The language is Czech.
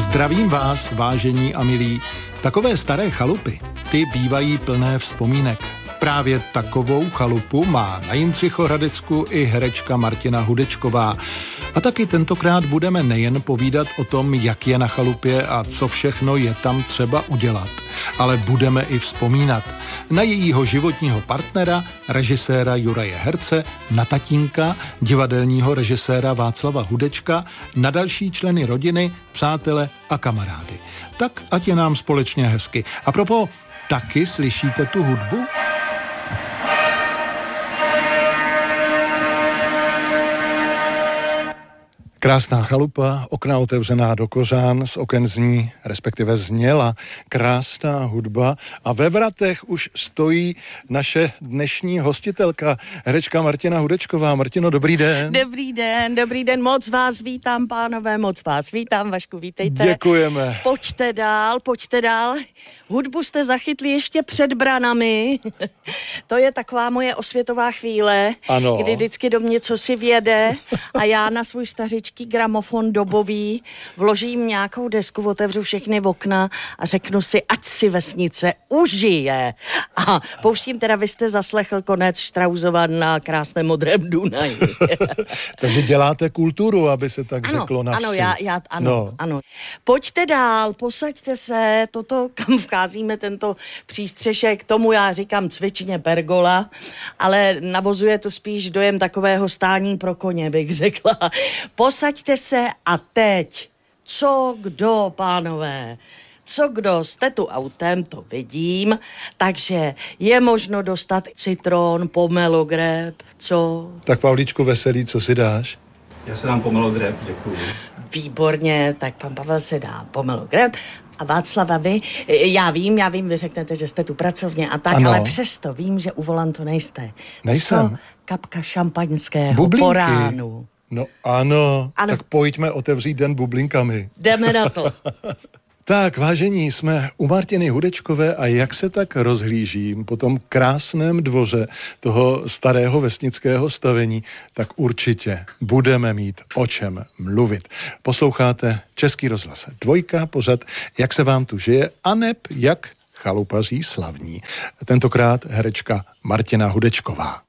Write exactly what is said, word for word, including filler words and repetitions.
Zdravím vás, vážení a milí. Takové staré chalupy, ty bývají plné vzpomínek. Právě takovou chalupu má na Jindřichohradecku i herečka Martina Hudečková. A taky tentokrát budeme nejen povídat o tom, jak je na chalupě a co všechno je tam třeba udělat, ale budeme i vzpomínat na jejího životního partnera, režiséra Juraje Herce, na tatínka, divadelního režiséra Václava Hudečka, na další členy rodiny, přátele a kamarády. Tak ať je nám společně hezky. A propos, taky slyšíte tu hudbu? Krásná chalupa, okna otevřená do kořán, z oken zní, respektive zněla krásná hudba a ve vratech už stojí naše dnešní hostitelka, herečka Martina Hudečková. Martino, dobrý den. Dobrý den, dobrý den, moc vás vítám, pánové, moc vás vítám, Vašku, vítejte. Děkujeme. Pojďte dál, pojďte dál. Hudbu jste zachytli ještě před branami. To je taková moje osvětová chvíle, ano. Kdy vždycky do mě co si vjede a já na svůj stařičký gramofon dobový vložím nějakou desku, otevřu všechny okna a řeknu si, ať si vesnice užije. A pouštím teda, vy jste zaslechl konec Štrausova Na krásném modrém Dunaji. Takže děláte kulturu, aby se tak ano, řeklo na vsi. Ano, já, já, ano, no. ano. Pojďte dál, posaďte se, toto, kam vcházíme, tento přístřešek, tomu já říkám cvičně pergola, ale navozuje to spíš dojem takového stání pro koně, bych řekla. Posaďte se a teď, co kdo, pánové, co kdo, jste tu autem, to vidím, takže je možno dostat citron, pomelo, greb, co? Tak Pavlíčku veselý, co si dáš? Já se dám pomelo greb, děkuju. Výborně, tak pan Pavel se dá pomelo greb. A Václava, vy, já vím, já vím, vy řeknete, že jste tu pracovně a tak, ano. Ale přesto vím, že u volantu nejste. Nejsem. Co kapka šampaňského Bublinky. Po ránu? No ano, ano, tak pojďme otevřít den bublinkami. Jdeme na to. Tak, vážení, jsme u Martiny Hudečkové a jak se tak rozhlížím po tom krásném dvoře toho starého vesnického stavení, tak určitě budeme mít o čem mluvit. Posloucháte Český rozhlas Dvojka, pořad Jak se vám tu žije, aneb jak chalupaří slavní. Tentokrát herečka Martina Hudečková.